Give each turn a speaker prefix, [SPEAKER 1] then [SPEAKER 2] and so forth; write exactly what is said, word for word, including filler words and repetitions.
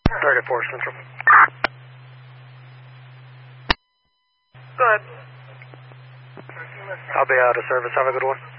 [SPEAKER 1] thirty-four Central.
[SPEAKER 2] Go ahead.
[SPEAKER 1] I'll be out of service. Have a good one.